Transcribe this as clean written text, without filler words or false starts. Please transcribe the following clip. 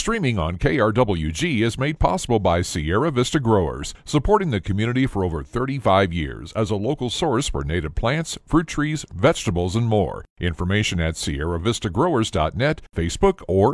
Streaming on KRWG is made possible by Sierra Vista Growers, supporting the community for over 35 years as a local source for native plants, fruit trees, vegetables, and more. Information at sierravistagrowers.net, Facebook, or